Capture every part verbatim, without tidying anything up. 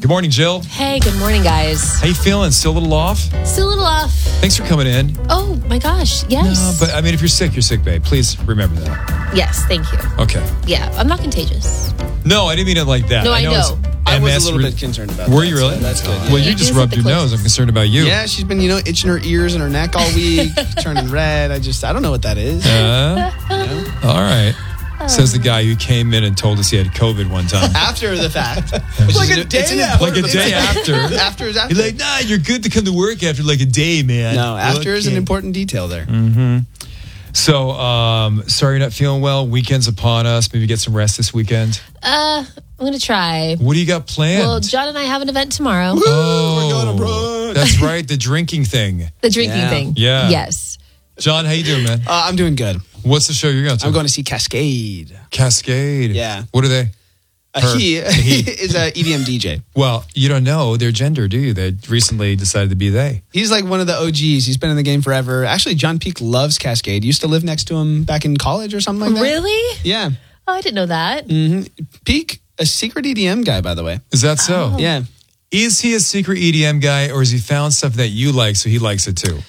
Good morning, Jill. Hey, good morning, guys. How you feeling? Still a little off? Still a little off. Thanks for coming in. Oh, my gosh. Yes. No, but I mean, if you're sick, you're sick, babe. Please remember that. Yes, thank you. Okay. Yeah, I'm not contagious. No, I didn't mean it like that. No, I know. it's I M S was a little re- bit concerned about Were that. you really? So that's good. Well, yeah. you You just just rubbed hit your the nose. I'm concerned about you. Yeah, she's been, you know, itching her ears and her neck all week, turning red. I just, I don't know what that is. Uh, all right. Says the guy who came in and told us he had COVID one time. After the fact. Like a day after. Like a day after. After is after. He's like, nah, you're good to come to work after like a day, man. No, after is an Okay. important detail there. Mm-hmm. So, um, sorry you're not feeling well. Weekend's upon us. Maybe get some rest this weekend. Uh, I'm going to try. What do you got planned? Well, John and I have an event tomorrow. oh, We're gonna brunch. That's right. The drinking thing. The drinking Yeah. thing. Yeah. Yes. John, how you doing, man? Uh, I'm doing good. What's the show you're going to? I'm going to see Cascade. Cascade. Yeah. What are they? Uh, Her. he He. is a E D M D J. Well, you don't know their gender, do you? They recently decided to be they. He's like one of the O Gs. He's been in the game forever. Actually, John Peake loves Cascade. Used to live next to him back in college or something like that. Really? Yeah. Oh, I didn't know that. Mm-hmm. Peake, a secret E D M guy, by the way. Is that so? Oh. Yeah. Is he a secret E D M guy, or has he found stuff that you like, so he likes it too?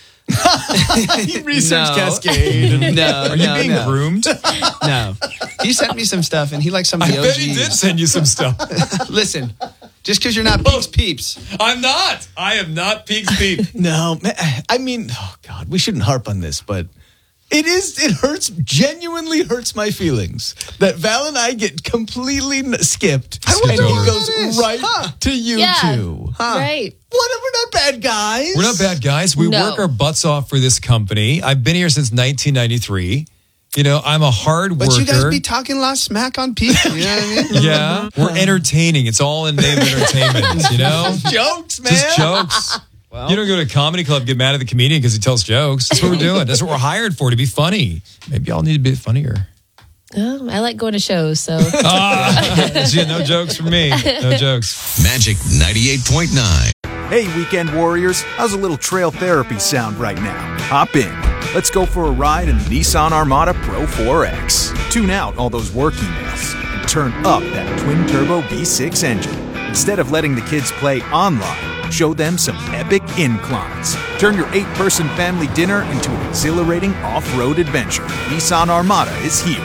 He researched No. Cascade. No, Are you no, being no. groomed? No. He sent me some stuff, and he likes some of I the O Gs. bet he did send you some stuff. Listen, just because you're not Peake's peeps. I'm not. I am not Peak's Peep. No, man, I mean, oh God, we shouldn't harp on this, but it is, it hurts, genuinely hurts my feelings that Val and I get completely n- skipped. I and wonder he what goes that is. right Huh. to you Yeah. two. Right. What? We're not bad guys. We're not bad guys. We No. work our butts off for this company. I've been here since nineteen ninety-three. You know, I'm a hard But worker. you guys be talking a lot of smack on Peake. You know what I mean? yeah, we're entertaining. It's all in the name of entertainment. You know, Jokes, man. just jokes. You don't go to a comedy club, get mad at the comedian because he tells jokes. That's what we're doing. That's what we're hired for, to be funny. Maybe y'all need to be funnier. Oh, I like going to shows, so. Ah, see, no jokes from me. No jokes. Magic ninety-eight point nine. Hey, weekend warriors, how's a little trail therapy sound right now? Hop in. Let's go for a ride in the Nissan Armada Pro four X. Tune out all those work emails and turn up that twin-turbo V six engine. Instead of letting the kids play online, show them some epic inclines. Turn your eight-person family dinner into an exhilarating off-road adventure. Nissan Armada is here.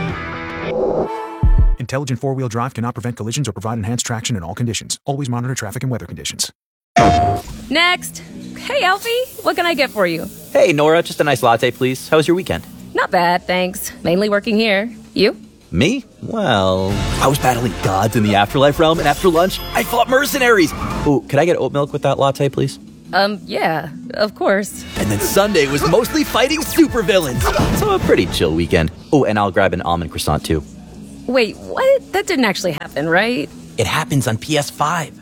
Intelligent four-wheel drive cannot prevent collisions or provide enhanced traction in all conditions. Always monitor traffic and weather conditions. Next. Hey, Alfie. What can I get for you? Hey, Nora, just a nice latte, please. How was your weekend? Not bad, thanks. Mainly working here. You? Me? Well, I was battling gods in the afterlife realm, and after lunch, I fought mercenaries. Oh, could I get oat milk with that latte, please? Um, yeah, of course. And then Sunday was mostly fighting supervillains. So a pretty chill weekend. Oh, and I'll grab an almond croissant, too. Wait, what? That didn't actually happen, right? It happens on P S five.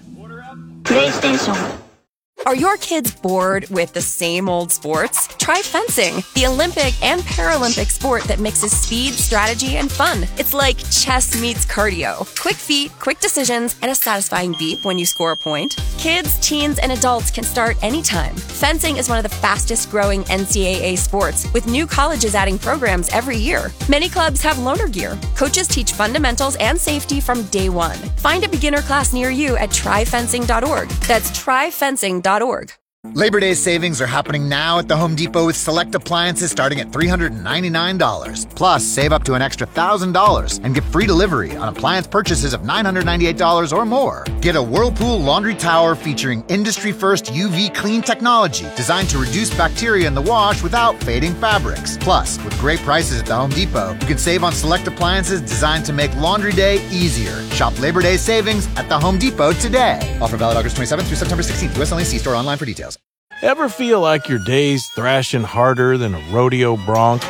PlayStation. Are your kids bored with the same old sports? Try fencing, the Olympic and Paralympic sport that mixes speed, strategy, and fun. It's like chess meets cardio. Quick feet, quick decisions, and a satisfying beep when you score a point. Kids, teens, and adults can start anytime. Fencing is one of the fastest growing N C double A sports, with new colleges adding programs every year. Many clubs have loaner gear. Coaches teach fundamentals and safety from day one. Find a beginner class near you at try fencing dot org. That's try fencing dot org. Labor Day savings are happening now at the Home Depot with select appliances starting at three hundred ninety-nine dollars. Plus, save up to an extra one thousand dollars and get free delivery on appliance purchases of nine hundred ninety-eight dollars or more. Get a Whirlpool laundry tower featuring industry-first U V clean technology designed to reduce bacteria in the wash without fading fabrics. Plus, with great prices at the Home Depot, you can save on select appliances designed to make laundry day easier. Shop Labor Day savings at the Home Depot today. Offer valid August twenty-seventh through September sixteenth. U S only. See store online for details. Ever feel like your day's thrashing harder than a rodeo bronc?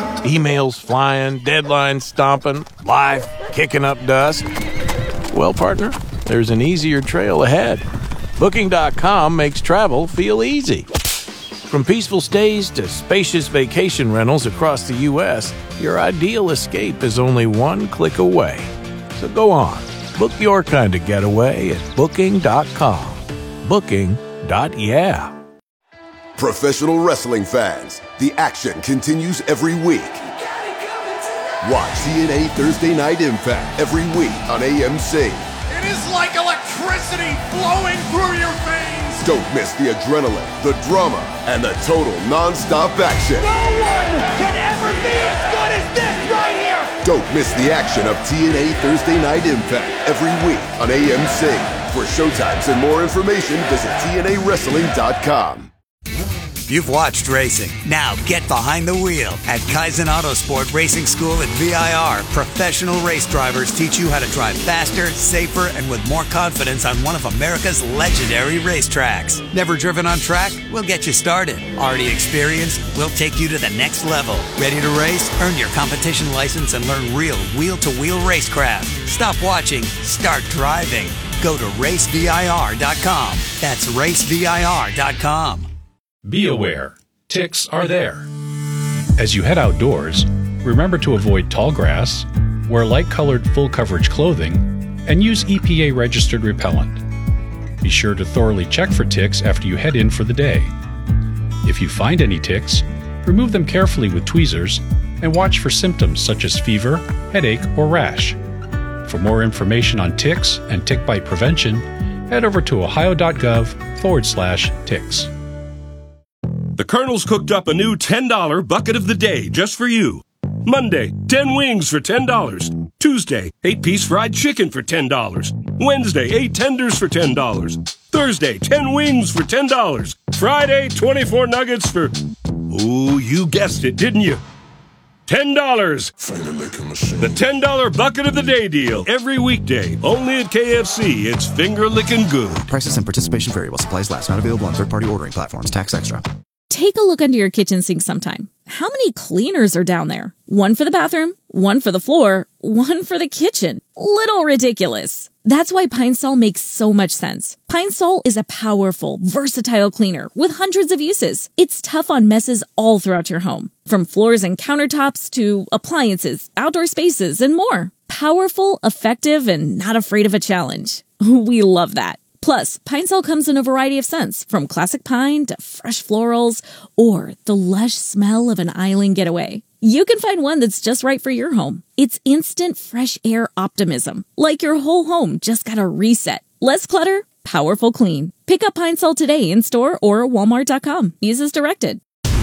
Emails flying, deadlines stomping, life kicking up dust? Well, partner, there's an easier trail ahead. Booking dot com makes travel feel easy. From peaceful stays to spacious vacation rentals across the U S, your ideal escape is only one click away. So go on, book your kind of getaway at Booking dot com. Booking. Yeah. Professional wrestling fans, the action continues every week. Watch T N A Thursday Night Impact every week on A M C. It is like electricity. electricity flowing through your veins. Don't miss the adrenaline, the drama, and the total non-stop action. No one can ever be as good as this right here. Don't miss the action of T N A Thursday Night Impact every week on A M C. For showtimes and more information, visit T N A wrestling dot com. You've watched racing. Now get behind the wheel. At Kaizen Autosport Racing School at V I R, professional race drivers teach you how to drive faster, safer, and with more confidence on one of America's legendary racetracks. Never driven on track? We'll get you started. Already experienced? We'll take you to the next level. Ready to race? Earn your competition license and learn real wheel-to-wheel racecraft. Stop watching. Start driving. Go to race V I R dot com. That's race V I R dot com. Be aware, ticks are there. As you head outdoors, remember to avoid tall grass, wear light-colored full-coverage clothing, and use E P A-registered repellent. Be sure to thoroughly check for ticks after you head in for the day. If you find any ticks, remove them carefully with tweezers and watch for symptoms such as fever, headache, or rash. For more information on ticks and tick bite prevention, head over to ohio.gov forward slash ticks. The Colonel's cooked up a new ten dollar bucket of the day just for you. Monday, ten wings for ten dollars. Tuesday, eight piece fried chicken for ten dollars. Wednesday, eight tenders for ten dollars. Thursday, ten wings for ten dollars. Friday, twenty-four nuggets for... Ooh, you guessed it, didn't you? ten dollars. The ten dollar bucket of the day deal. Every weekday. Only at K F C. It's finger-licking good. Prices and participation vary while supplies last. Not available on third-party ordering platforms. Tax extra. Take a look under your kitchen sink sometime. How many cleaners are down there? One for the bathroom, one for the floor, one for the kitchen. Little ridiculous. That's why Pine Sol makes so much sense. Pine Sol is a powerful, versatile cleaner with hundreds of uses. It's tough on messes all throughout your home, from floors and countertops to appliances, outdoor spaces, and more. Powerful, effective, and not afraid of a challenge. We love that. Plus, Pine Sol comes in a variety of scents, from classic pine to fresh florals, or the lush smell of an island getaway. You can find one that's just right for your home. It's instant fresh air optimism, like your whole home just got a reset. Less clutter, powerful clean. Pick up Pine Sol today in store or walmart dot com. Use as directed.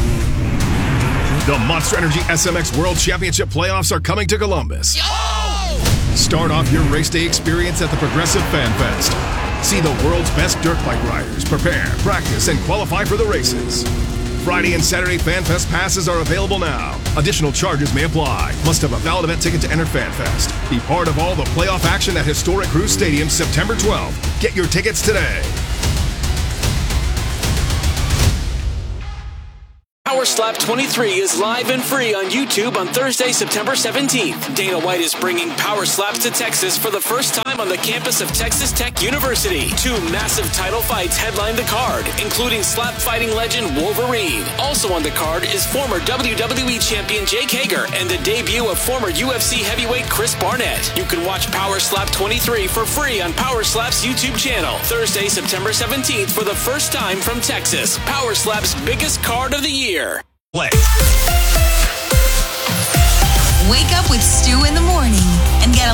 The Monster Energy S M X World Championship playoffs are coming to Columbus. Start off your race day experience at the Progressive Fan Fest. See the world's best dirt bike riders prepare, practice, and qualify for the races. Friday and Saturday Fan Fest passes are available now. Additional charges may apply. Must have a valid event ticket to enter Fan Fest. Be part of all the playoff action at historic Crew Stadium September twelfth. Get your tickets today. Power Slap twenty-three is live and free on YouTube on Thursday, September seventeenth. Dana White is bringing Power Slaps to Texas for the first time on the campus of Texas Tech University. Two massive title fights headline the card, including slap fighting legend Wolverine. Also on the card is former W W E champion Jake Hager and the debut of former U F C heavyweight Chris Barnett. You can watch Power Slap twenty-three for free on Power Slap's YouTube channel. Thursday, September seventeenth for the first time from Texas. Power Slap's biggest card of the year. Play. Wake up with Stu in the morning and get a